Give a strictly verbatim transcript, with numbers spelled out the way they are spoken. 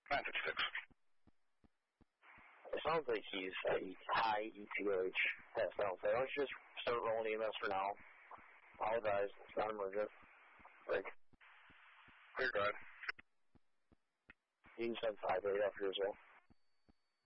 nine fifty-six. It sounds like he's uh, high E T H. That sounds like. Why don't you just start rolling E M S for now? Apologize. It's not emergent. Break. Clear, go ahead. You can send five eight after as well.